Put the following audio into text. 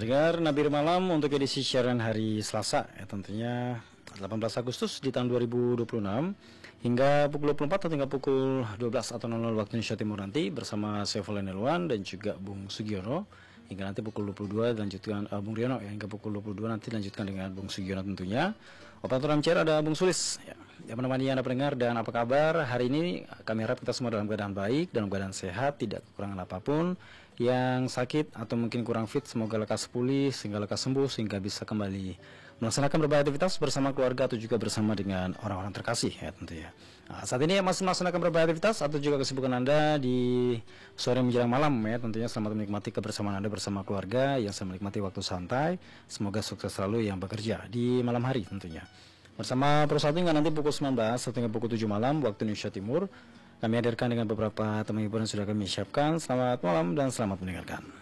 Pendengar Nabir Malam untuk edisi siaran hari Selasa ya, tentunya 18 Agustus di tahun 2026 hingga pukul 24 atau hingga pukul 12 atau 00 waktu Indonesia Timur nanti bersama saya Vollen Elwan dan juga Bung Sugiono hingga nanti pukul 22 dilanjutkan Bung Riono ya, hingga pukul 22 nanti dilanjutkan dengan Bung Sugiono tentunya. Operator armchair ada Bung Sulis ya, yang menemani Anda pendengar. Dan apa kabar hari ini? Kami harap kita semua dalam keadaan baik, dalam keadaan sehat, tidak kekurangan apapun. Yang sakit atau mungkin kurang fit semoga lekas pulih sehingga lekas sembuh sehingga bisa kembali melaksanakan berbagai aktivitas bersama keluarga atau juga bersama dengan orang-orang terkasih ya tentunya. Nah, saat ini masih melaksanakan berbagai aktivitas atau juga kesibukan Anda di sore menjelang malam ya, tentunya selamat menikmati kebersamaan Anda bersama keluarga yang sedang menikmati waktu santai. Semoga sukses selalu yang bekerja di malam hari tentunya. Bersama Pro1 hingga nanti pukul 19 atau hingga pukul 7 malam waktu Indonesia Timur. Kami hadirkan dengan beberapa teman hiburan sudah kami siapkan. Selamat malam dan selamat mendengarkan.